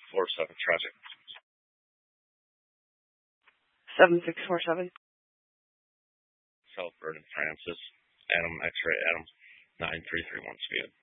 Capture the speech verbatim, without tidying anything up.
four seven traffic. seven six four seven. South Vernon Francis. Adam, X-ray Adam. nine three three one speed.